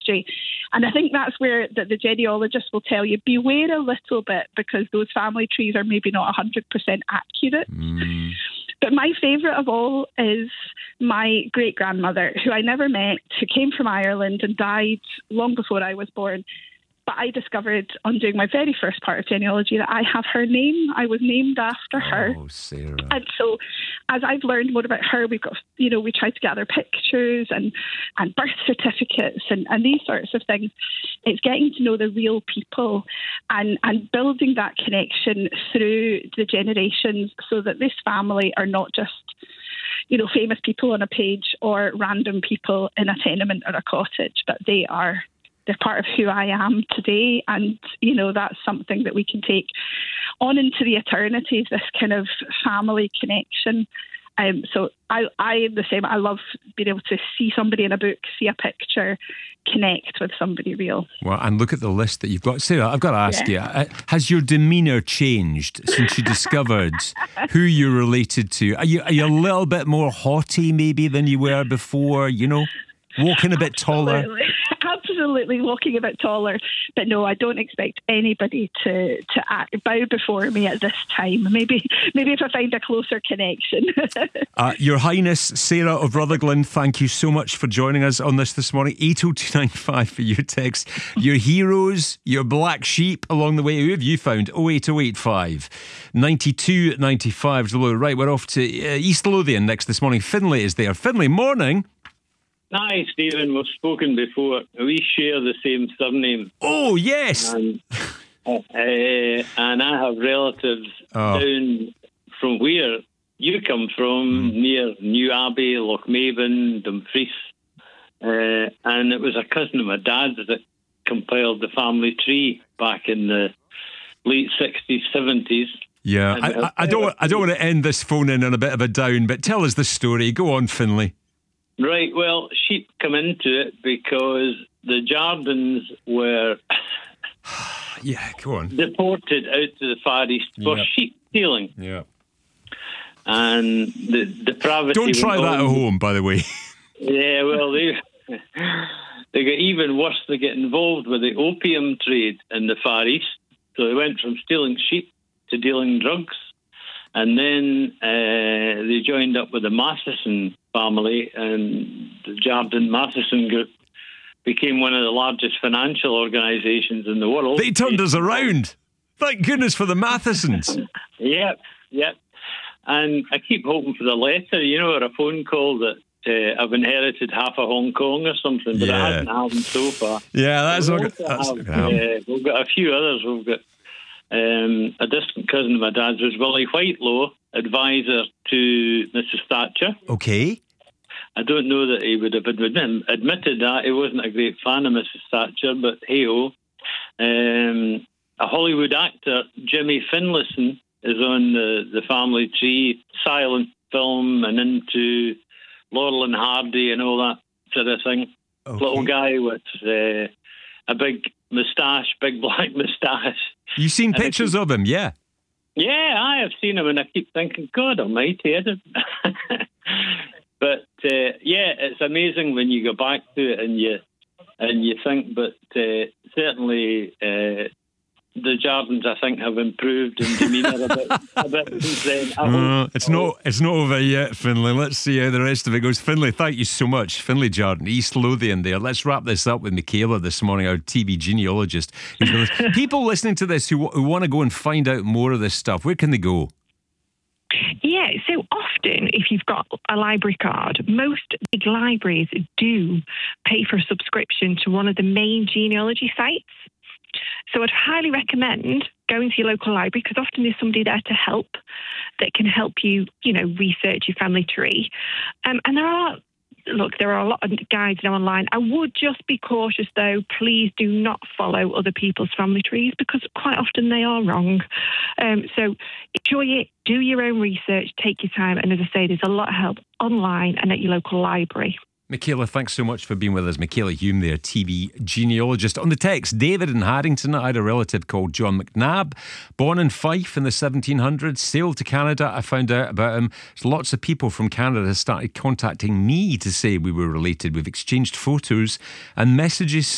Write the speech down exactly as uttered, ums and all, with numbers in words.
history. And I think that's where the, the genealogists will tell you, beware a little bit, because those family trees are maybe not one hundred percent accurate. Mm. But my favourite of all is my great-grandmother, who I never met, who came from Ireland and died long before I was born. But I discovered on doing my very first part of genealogy that I have her name. I was named after her. Oh, Sarah. And so as I've learned more about her, we've got, you know, we tried to gather pictures and, and birth certificates and, and these sorts of things. It's getting to know the real people and, and building that connection through the generations so that this family are not just, you know, famous people on a page or random people in a tenement or a cottage, but they are they're part of who I am today. And, you know, that's something that we can take on into the eternities, this kind of family connection. Um, so I, I am the same. I love being able to see somebody in a book, see a picture, connect with somebody real. Well, and look at the list that you've got. Sarah, I've got to ask Yeah. you, has your demeanour changed since you discovered who you're related to? Are you, are you a little bit more haughty maybe than you were before, you know? Walking a bit taller? Absolutely. Absolutely walking a bit taller. But no, I don't expect anybody to, to act, bow before me at this time. Maybe maybe if I find a closer connection. uh, Your Highness, Sarah of Rutherglen, thank you so much for joining us on this this morning. eight oh two nine five for your text. Your heroes, your black sheep along the way. Who have you found? oh eight oh eight five ninety-two ninety-five. Right, we're off to uh, East Lothian next this morning. Finlay is there. Finlay, morning. Hi, Stephen. We've spoken before. We share the same surname. Oh, yes. And, uh, and I have relatives oh. down from where you come from, mm. near New Abbey, Lochmaben, Dumfries. Uh, and it was a cousin of my dad's that compiled the family tree back in the late sixties, seventies. Yeah, I, I, I don't. I don't want to end this phone in on a bit of a down, but tell us the story. Go on, Finlay. Right, well, sheep come into it because the Jardins were yeah, go on. deported out to the Far East for yep. sheep stealing. Yeah. And the depravity... Don't try that on. at home, by the way. Yeah, well, they, they got even worse. They get involved with the opium trade in the Far East. So they went from stealing sheep to dealing drugs. And then uh, they joined up with the Matheson family, and the Jardine Matheson Group became one of the largest financial organisations in the world. They turned us around. Thank goodness for the Mathesons. Yep, yep. And I keep hoping for the letter, you know, or a phone call that uh, I've inherited half of Hong Kong or something, but yeah. it hasn't happened so far. Yeah, that's we've not good. Uh, we've got a few others. We've got Um, a distant cousin of my dad's was Willie Whitelaw, advisor to Missus Thatcher. Okay. I don't know that he would have admitted, admitted that. He wasn't a great fan of Missus Thatcher, but hey-oh. Um, a Hollywood actor, Jimmy Finlayson, is on the, the family tree, silent film and into Laurel and Hardy and all that sort of thing. Okay. Little guy with uh, a big moustache, big black moustache. You've seen And pictures keep, of him, yeah? Yeah, I have seen him, and I keep thinking, God almighty, I don't... But, uh, yeah, it's amazing when you go back to it and you and you think, but uh, certainly uh, the Jardins, I think, have improved in demeanour a bit, a bit since then. I Uh, hope. it's not it's not over yet, Finlay. Let's see how the rest of it goes. Finlay, thank you so much. Finlay Jardine, East Lothian there. Let's wrap this up with Michaela this morning, our T V genealogist. People listening to this who, who want to go and find out more of this stuff, where can they go? Yeah, so often if you've got a library card, most big libraries do pay for a subscription to one of the main genealogy sites. So I'd highly recommend going to your local library, because often there's somebody there to help that can help you, you know, research your family tree. Um, and there are, look, there are a lot of guides now online. I would just be cautious, though. Please do not follow other people's family trees, because quite often they are wrong. Um, so enjoy it, do your own research, take your time. And as I say, there's a lot of help online and at your local library. Michaela, thanks so much for being with us. Michaela Hume there, T V genealogist. On the text, David in Haddington, I had a relative called John McNabb, born in Fife in the seventeen hundreds, sailed to Canada. I found out about him. So lots of people from Canada started contacting me to say we were related. We've exchanged photos and messages